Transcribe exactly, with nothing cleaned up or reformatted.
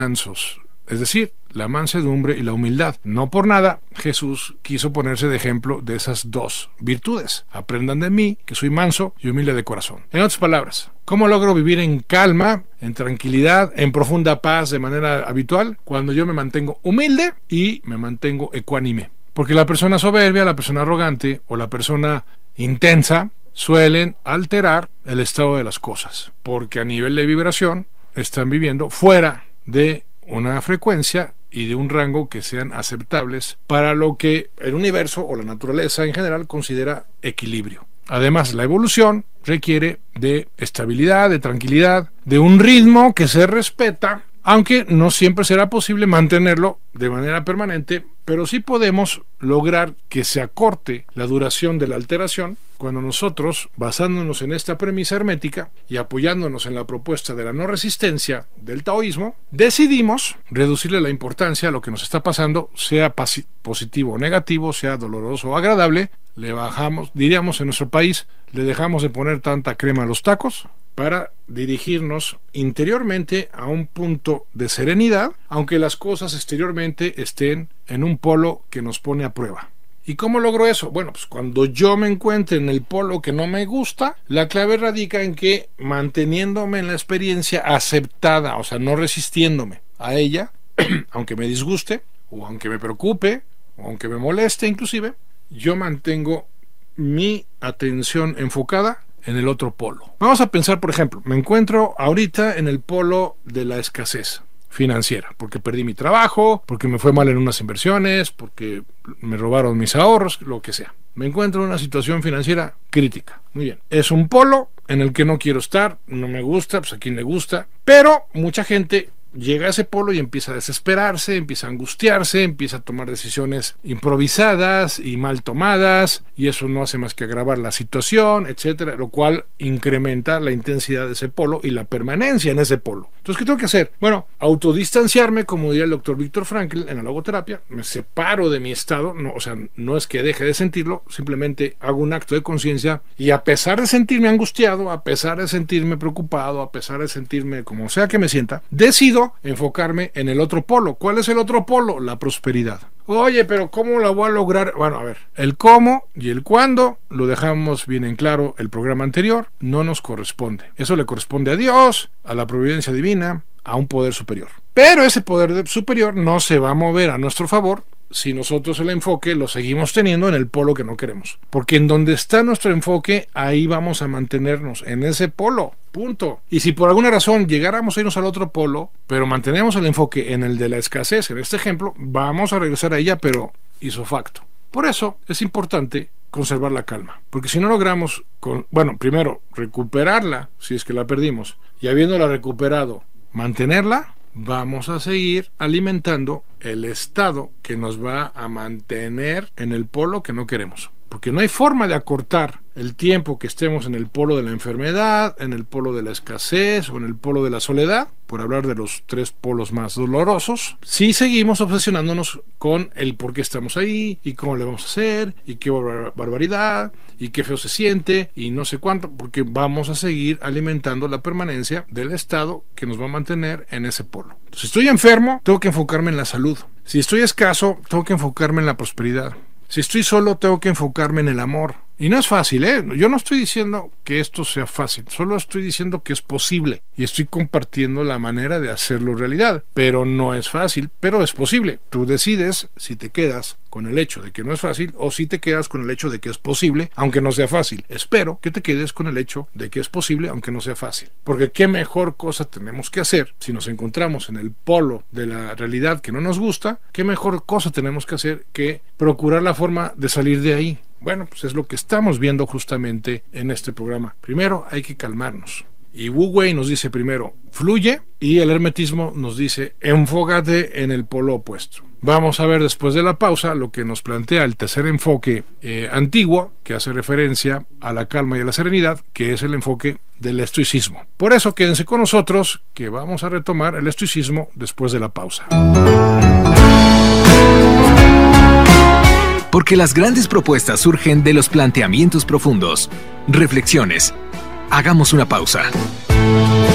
mansos, es decir, la mansedumbre y la humildad. No por nada Jesús quiso ponerse de ejemplo de esas dos virtudes. Aprendan de mí, que soy manso y humilde de corazón. En otras palabras, ¿cómo logro vivir en calma, en tranquilidad, en profunda paz de manera habitual? Cuando yo me mantengo humilde y me mantengo ecuánime. Porque la persona soberbia, la persona arrogante o la persona intensa suelen alterar el estado de las cosas, porque a nivel de vibración están viviendo fuera de una frecuencia y de un rango que sean aceptables para lo que el universo o la naturaleza en general considera equilibrio. Además, la evolución requiere de estabilidad, de tranquilidad, de un ritmo que se respeta, aunque no siempre será posible mantenerlo de manera permanente, pero sí podemos lograr que se acorte la duración de la alteración cuando nosotros, basándonos en esta premisa hermética y apoyándonos en la propuesta de la no resistencia del taoísmo, decidimos reducirle la importancia a lo que nos está pasando, sea positivo o negativo, sea doloroso o agradable. Le bajamos, diríamos en nuestro país, le dejamos de poner tanta crema a los tacos para dirigirnos interiormente a un punto de serenidad, aunque las cosas exteriormente estén en un polo que nos pone a prueba. ¿Y cómo logro eso? Bueno, pues cuando yo me encuentre en el polo que no me gusta, la clave radica en que manteniéndome en la experiencia aceptada, o sea, no resistiéndome a ella, aunque me disguste, o aunque me preocupe, o aunque me moleste inclusive, yo mantengo mi atención enfocada en el otro polo. Vamos a pensar, por ejemplo, me encuentro ahorita en el polo de la escasez financiera, porque perdí mi trabajo, porque me fue mal en unas inversiones, porque me robaron mis ahorros, lo que sea. Me encuentro en una situación financiera crítica. Muy bien. Es un polo en el que no quiero estar, no me gusta, pues a quien le gusta, pero mucha gente llega a ese polo y empieza a desesperarse, empieza a angustiarse, empieza a tomar decisiones improvisadas y mal tomadas, y eso no hace más que agravar la situación, etcétera, lo cual incrementa la intensidad de ese polo y la permanencia en ese polo. Entonces, ¿qué tengo que hacer? Bueno, autodistanciarme, como diría el doctor Víctor Frankl en la logoterapia, me separo de mi estado, no, o sea, no es que deje de sentirlo, simplemente hago un acto de conciencia y a pesar de sentirme angustiado, a pesar de sentirme preocupado, a pesar de sentirme como sea que me sienta, decido enfocarme en el otro polo. ¿Cuál es el otro polo? La prosperidad. Oye, pero ¿cómo la voy a lograr? Bueno, a ver, el cómo y el cuándo lo dejamos bien en claro el programa anterior, no nos corresponde. Eso le corresponde a Dios, a la providencia divina, a un poder superior. Pero ese poder superior no se va a mover a nuestro favor si nosotros el enfoque lo seguimos teniendo en el polo que no queremos. Porque en donde está nuestro enfoque, ahí vamos a mantenernos, en ese polo. Punto. Y si por alguna razón llegáramos a irnos al otro polo, pero mantenemos el enfoque en el de la escasez, en este ejemplo, vamos a regresar a ella, pero hizo facto. Por eso es importante conservar la calma, porque si no logramos, con, bueno, primero recuperarla, si es que la perdimos, y habiéndola recuperado, mantenerla, vamos a seguir alimentando el estado que nos va a mantener en el polo que no queremos. Porque no hay forma de acortar el tiempo que estemos en el polo de la enfermedad, en el polo de la escasez o en el polo de la soledad, por hablar de los tres polos más dolorosos, si seguimos obsesionándonos con el por qué estamos ahí, y cómo le vamos a hacer, y qué bar- barbaridad, y qué feo se siente, y no sé cuánto, porque vamos a seguir alimentando la permanencia del estado que nos va a mantener en ese polo. Si estoy enfermo, tengo que enfocarme en la salud. Si estoy escaso, tengo que enfocarme en la prosperidad. Si estoy solo, tengo que enfocarme en el amor. Y no es fácil, ¿eh? Yo no estoy diciendo que esto sea fácil, solo estoy diciendo que es posible. Y estoy compartiendo la manera de hacerlo realidad. Pero no es fácil, pero es posible. Tú decides si te quedas con el hecho de que no es fácil o si te quedas con el hecho de que es posible, aunque no sea fácil. Espero que te quedes con el hecho de que es posible, aunque no sea fácil. Porque qué mejor cosa tenemos que hacer si nos encontramos en el polo de la realidad que no nos gusta, qué mejor cosa tenemos que hacer que procurar la forma de salir de ahí. Bueno, pues es lo que estamos viendo justamente en este programa. Primero hay que calmarnos. Y Wu Wei nos dice primero, fluye, y el hermetismo nos dice, enfócate en el polo opuesto. Vamos a ver después de la pausa lo que nos plantea el tercer enfoque eh, antiguo, que hace referencia a la calma y a la serenidad, que es el enfoque del estoicismo. Por eso quédense con nosotros, que vamos a retomar el estoicismo después de la pausa. Porque las grandes propuestas surgen de los planteamientos profundos. Reflexiones. Hagamos una pausa.